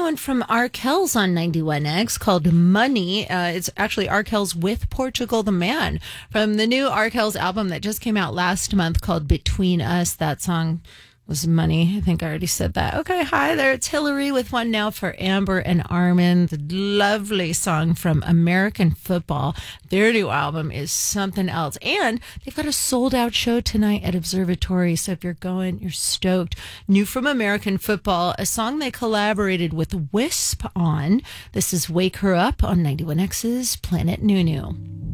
one from Arkells on 91X called Money. It's actually Arkells with Portugal the Man from the new Arkells album that just came out last month called Between Us. That song was Money. I think I already said that. Okay, hi there. It's Hillary with one now for Amber and Armin. The lovely song from American Football. Their new album is something else. And they've got a sold-out show tonight at Observatory. So if you're going, you're stoked. New from American Football, a song they collaborated with Wisp on. This is Wake Her Up on 91X's Planet Nunu.